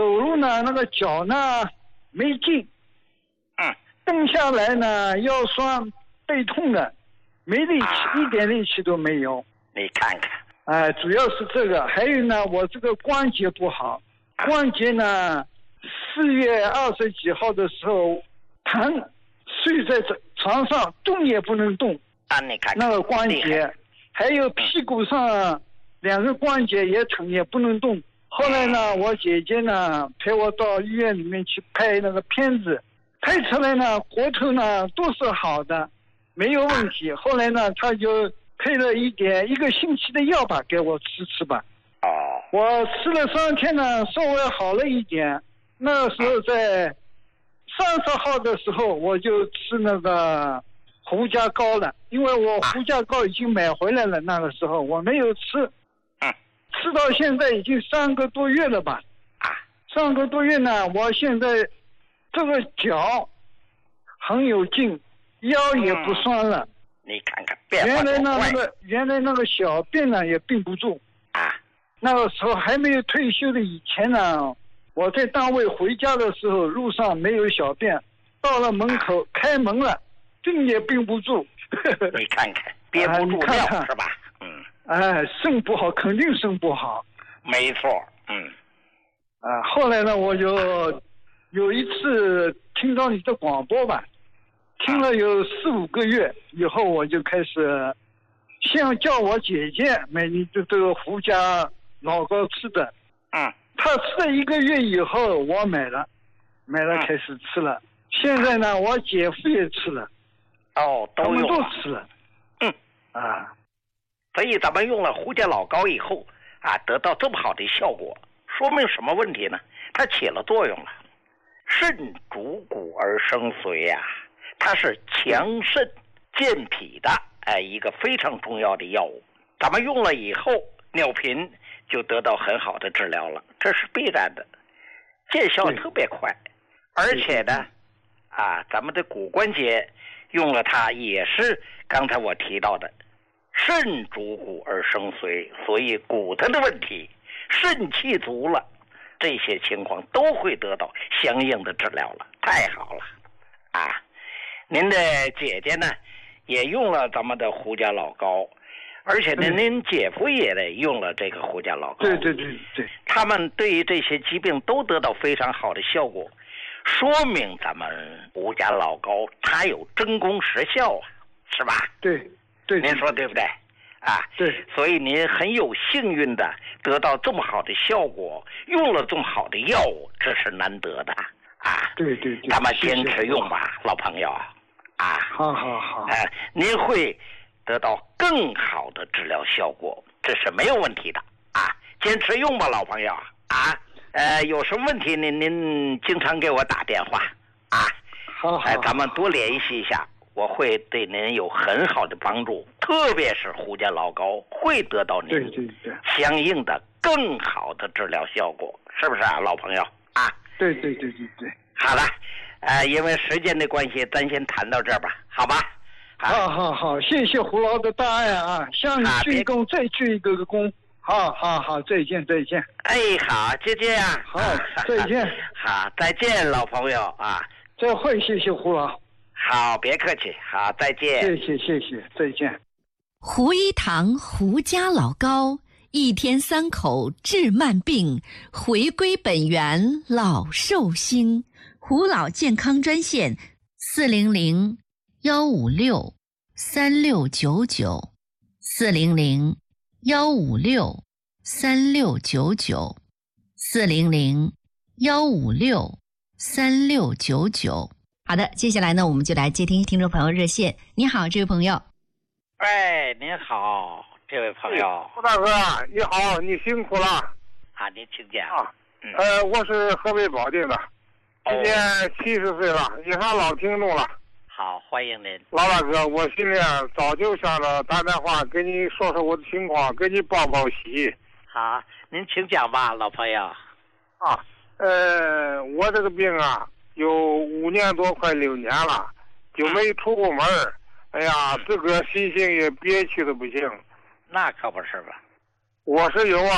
走路呢，那个脚呢没劲，蹬下来呢腰酸背痛的，没力气，一点力气都没有。 你看看， 主要是这个，还有呢，我这个关节不好，关节呢4月20几号的时候疼，睡在床上动也不能动你看看那个关节，还有屁股上2个关节也疼也不能动。后来呢，我姐姐呢陪我到医院里面去拍那个片子，拍出来呢骨头呢都是好的，没有问题。后来呢，他就配了1个星期的药吧给我吃吧。我吃了3天呢，稍微好了一点。那时候在30号的时候，我就吃那个胡家膏了，因为我胡家膏已经买回来了，那个时候我没有吃。吃到现在已经3个多月了吧，3个多月呢，我现在这个脚很有劲，腰也不酸了。 你看看变化多快。 原来那个小便呢也并不住那个时候还没有退休的以前呢，我在单位回家的时候路上没有小便，到了门口开门了，并也并不住。 你看看憋不住尿是吧？ 肾不好，肯定肾不好。 没错。 后来呢，我就有一次听到你的广播吧，听了有4、5个月以后，我就开始先叫我姐姐买你的这个胡家老膏吃的。她吃了1个月以后，我买了开始吃了。现在呢，我姐夫也吃了。他们都吃了。 所以咱们用了胡家老膏以后得到这么好的效果，说明什么问题呢？它起了作用了。肾主骨而生髓它是强肾健脾的一个非常重要的药物。咱们用了以后，尿频就得到很好的治疗了，这是必然的，见效特别快。而且呢咱们的骨关节用了它，也是刚才我提到的肾主骨而生髓，所以骨头的问题，肾气足了，这些情况都会得到相应的治疗了。太好了您的姐姐呢也用了咱们的胡家老膏，而且呢您姐夫也用了这个胡家老膏。 对， 他们对于这些疾病都得到非常好的效果，说明咱们胡家老膏它有真功实效是吧？ 对， 您说对不对对， 所以您很有幸运的得到这么好的效果，用了这么好的药物，这是难得的对， 咱们坚持用吧，老朋友好您会得到更好的治疗效果，这是没有问题的坚持用吧，老朋友有什么问题您经常给我打电话好咱们多联系一下，我会对您有很好的帮助，特别是胡家老膏会得到您相应的更好的治疗效果，是不是老朋友对。 好了因为时间的关系，咱先谈到这儿吧，好吧？ 好，谢谢胡老的大爱向你鞠躬，再鞠一个躬。好，再见。 好，就这样。 好，再见。 好，再见，老朋友再会，谢谢胡老。 好，别客气。好，再见。 谢谢，再见。 胡一堂胡家老膏，1天3口治慢病，回归本源老寿星。胡老健康专线400-156-3699，400-156-3699。好的，接下来呢，我们就来接听众朋友热线。你好，这位朋友。 您好，这位朋友。 胡大哥，你好，你辛苦了。 您请讲。 我是河北保定的，今年70岁了，也算老听众了。 好，欢迎您。 老大哥，我心里早就想着打电话跟你说说我的情况，跟你报报喜。 好，您请讲吧，老朋友。 我这个病有5年多，快6年了，就没出过门。这个心情也憋屈的不行。 那可不是吧？ 我是有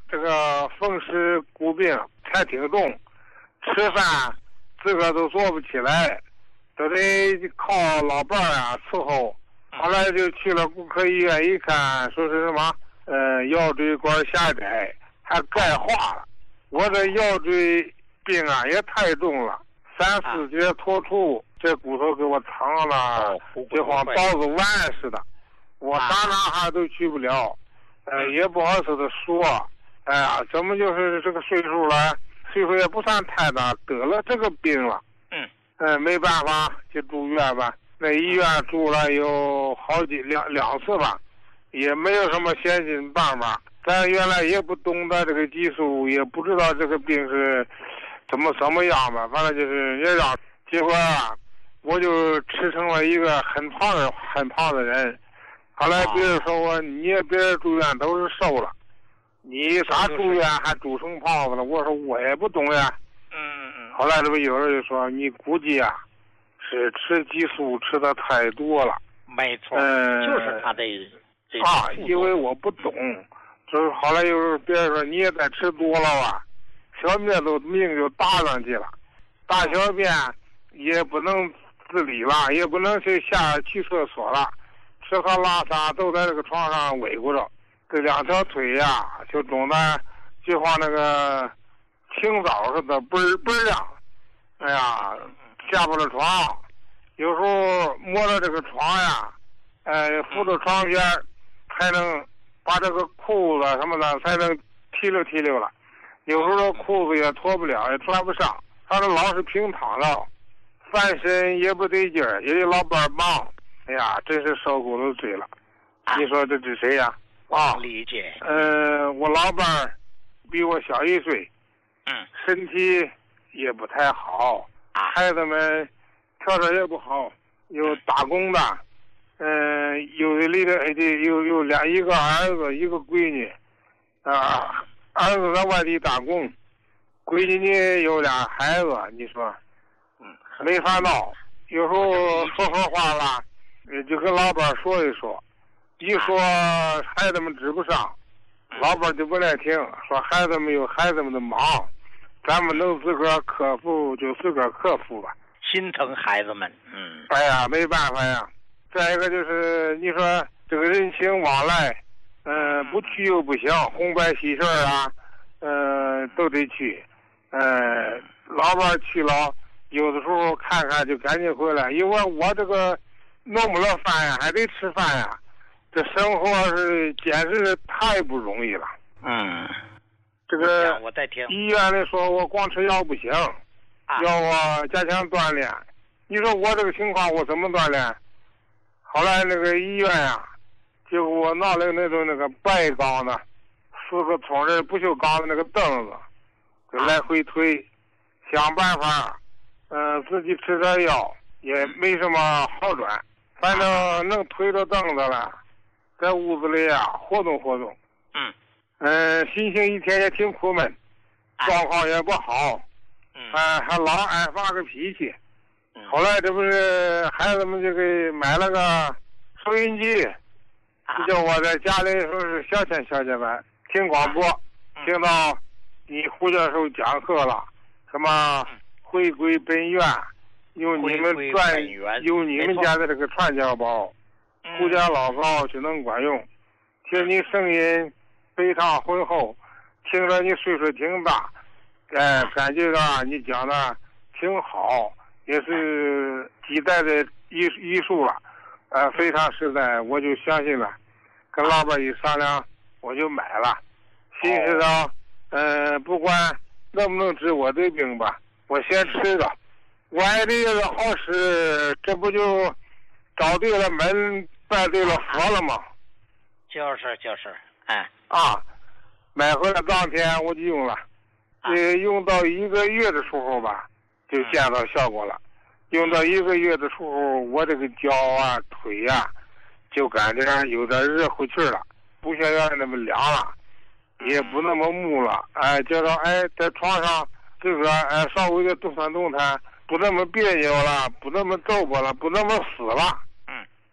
这个风湿骨病才挺重，吃饭自个都做不起来，都得靠老伴儿啊伺候。后来就去了骨科医院一看，说是什么腰椎管狭窄，还钙化了。我这腰椎病啊也太重了，3、4节脱出，这骨头给我藏了，就像刀子剜似的。我哪哈都去不了，也不好意思的说。哎呀，怎么就是这个岁数了，岁数也不算太大，得了这个病了。没办法，就住院吧。那医院住了有两次吧，也没有什么先进办法。咱原来也不懂得这个技术，也不知道这个病是怎么样吧。反正就是也让，结果啊，我就吃成了一个很胖的人。后来别人说我，你别人住院都是瘦了，你咋住院还住成胖子了？我说我也不懂呀。后来这不有人就说，你估计啊是吃激素吃的太多了。 没错，就是他的因为我不懂，就是后来又别人说你也在吃多了吧，小便命就搭上去了，大小便也不能自理了，也不能去厕所了，吃喝拉撒都在这个床上围裹着，这2条腿呀就肿的就像那个清早似的倍儿亮。哎呀，下不了床，有时候摸着这个床呀，扶着床边才能把这个裤子什么的才能提溜了。有时候裤子也脱不了，也穿不上，反正老是平躺着，翻身也不得劲儿，也得老伴忙。哎呀，真是受骨头罪了。你说这是谁呀？ 理解。 我老伴儿比我小1岁，身体也不太好，孩子们条件也不好，有打工的，有的离的有一个儿子一个闺女，儿子在外地打工，闺女呢有2孩子，你说，没法闹。有时候说话了，就跟老板说一说，一说孩子们指不上，老板就不耐听，说孩子们有孩子们的忙。咱们能自个儿克服就自个儿克服吧， 心疼孩子们。 哎呀，没办法呀。再一个就是你说这个人情往来，不去又不行，红白喜事啊，都得去。老伴去了，有的时候看看就赶紧回来，因为我这个弄不了饭呀，还得吃饭呀，这生活是简直是太不容易了。这个我在听医院里说我光吃药不行，要我加强锻炼。你说我这个情况我怎么锻炼？后来那个医院呀，就给我拿了那种那个白钢的4个冲人不锈钢的那个凳子，就来回推，想办法，自己吃点药也没什么好转，反正能推着凳子了，在屋子里啊活动活动。心情一天也挺苦闷，状况也不好，还老爱发个脾气。后来这不是孩子们就给买了个收音机，就叫我在家里说是消遣吧，听广播，听到你胡教授讲课了，什么回归本源，用你们家的这个传家宝，胡家老高就能管用。听你声音非常浑厚，听着你岁数挺大，感觉到你讲的挺好，也是几代的医术了，非常实在，我就相信了。跟老板一商量，我就买了，心思到，不管能不能治我的病吧，我先吃着，万一这个好使，这不就找对了门，拜对了佛了吗？ 就是， 买回来当天我就用了，用到1个月的时候吧，就见到效果了。用到1个月的时候，我这个脚啊、腿呀，就感觉有点热乎气了，不像原来那么凉了，也不那么木了。觉得在床上自个稍微的动弹动弹，不那么别扭了，不那么皱巴了，不那么死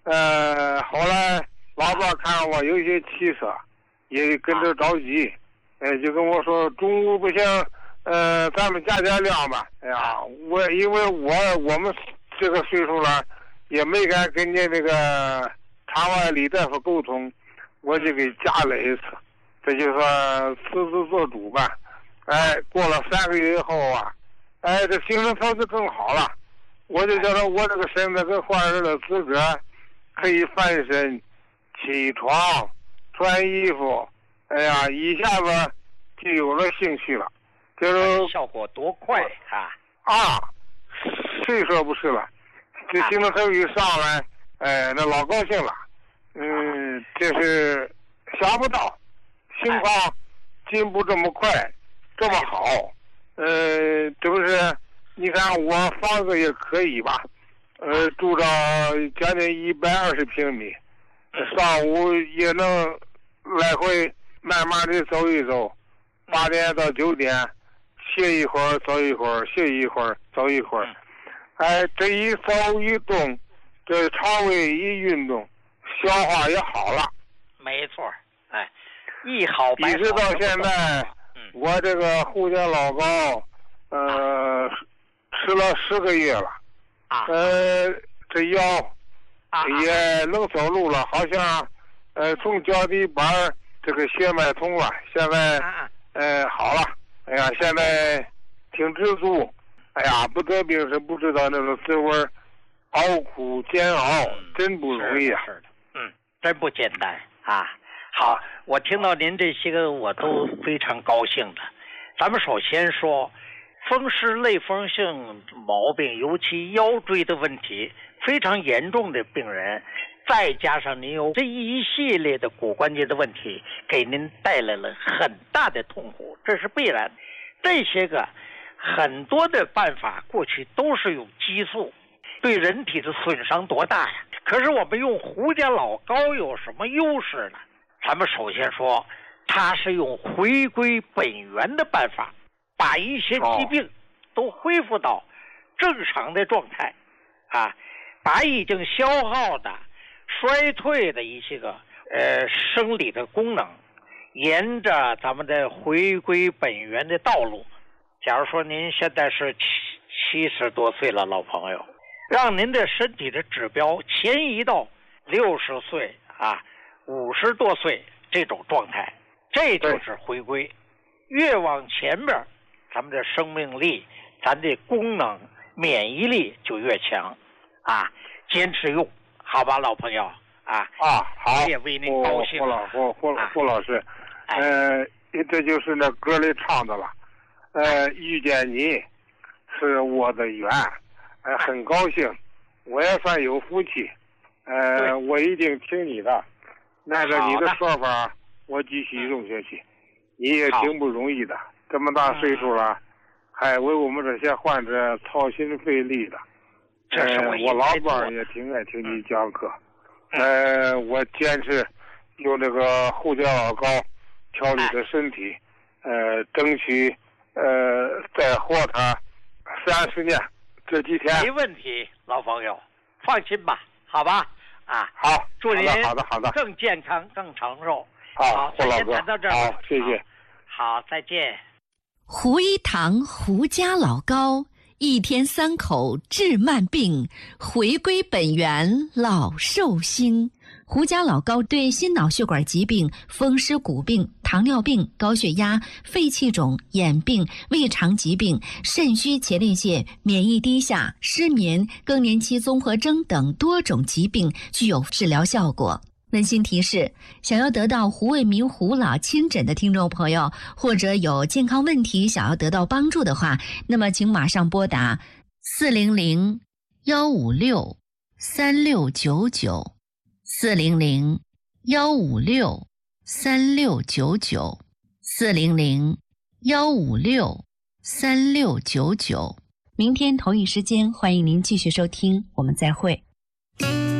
了。后来老伴看我有些气色，也跟着着急， 就跟我说中午不行，咱们加量吧。哎呀，因为我们这个岁数了，也没敢跟你那个厂外李大夫沟通，我就给加了一次，这就说自作做主吧。过了3个月以后啊，这精神头就更好了。我就觉得我这个身子跟换人的资格，可以翻身、起床、穿衣服，哎呀，一下子就有了兴趣了，就是效果多快啊！ 谁说不是了？这精神头一上来，那老高兴了。这是想不到，情况进步这么快，这么好。这不是？你看我房子也可以吧，住到将近120平米，上午也能来回慢慢的走一走，8点到9点，歇一会儿走一会儿，歇一会儿走一会儿，这一走一动，这肠胃一运动，消化也好了。 没错，一好百好。 一直到现在，我这个胡家老高，吃了10个月了，这腰也能走路了，好像从脚底板这个血脉通了，现在好了，哎呀，现在挺知足，哎呀，不得病是不知道那种滋味，熬苦煎熬真不容易啊。 是的，真不简单啊。好，我听到您这些个我都非常高兴的。咱们首先说风湿类风性毛病，尤其腰椎的问题非常严重的病人，再加上您有这一系列的骨关节的问题，给您带来了很大的痛苦，这是必然。这些个很多的办法过去都是用激素，对人体的损伤多大呀？可是我们用胡家老高有什么优势呢？咱们首先说，它是用回归本源的办法，把一些疾病都恢复到正常的状态，把已经消耗的、衰退的一些个生理的功能，沿着咱们的回归本源的道路。假如说您现在是70多岁了，老朋友，让您的身体的指标前移到60岁50多岁这种状态，这就是回归。越往前边，咱们的生命力、咱的功能、免疫力就越强坚持用，好吧，老朋友好， 我也为您高兴。 胡老师，这就是那歌里唱的了。遇见你是我的缘，很高兴，我也算有福气。我一定听你的，那个你的说法我继续用下去。你也挺不容易的，这么大岁数了，还为我们这些患者操心费力的。我老伴也挺爱听你讲课。我坚持用这个胡家老高调理的身体，争取再活他30年。这几天没问题，老朋友，放心吧，好吧？ 好， 祝您好的， 更健康、更长寿。 好，胡老哥， 先谈到这儿。 好，谢谢。 好，再见。 胡一堂胡家老高，1天3口治慢病，回归本源老寿星。胡家老高对心脑血管疾病、风湿骨病、糖尿病、高血压、肺气肿、眼病、胃肠疾病、肾虚前列腺、免疫低下、失眠、更年期综合征等多种疾病具有治疗效果。温馨提示：想要得到胡卫民胡老亲诊的听众朋友，或者有健康问题想要得到帮助的话，那么请马上拨打400-156-3699。400-156-3699 400-156-3699。明天同一时间，欢迎您继续收听，我们再会。